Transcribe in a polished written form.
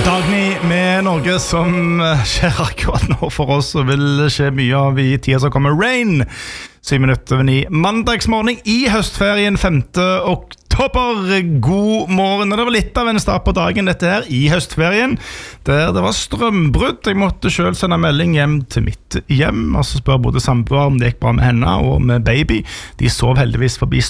Dagny med Norge som skjer akkurat nå for oss og vil skje mye av i tida som kommer. Rain, 7:07 mandagsmorgen i høstferien 5. oktober. God morgen. Det var litt av en start på dagen dette her i høstferien, der det var strømbrudd. Jeg måtte selv sende melding hjem til mitt hjem, og så spør både samboer om det gikk bra med henne og med baby. De sov heldigvis forbi